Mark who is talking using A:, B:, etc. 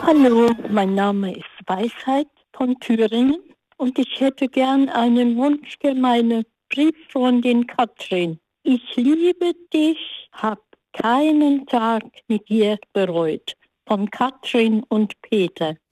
A: Hallo, mein Name ist Weisheit von Thüringen und ich hätte gern einen Wunsch für meine Brieffreundin Katrin. Ich liebe dich, hab keinen Tag mit dir bereut. Von Katrin und Peter.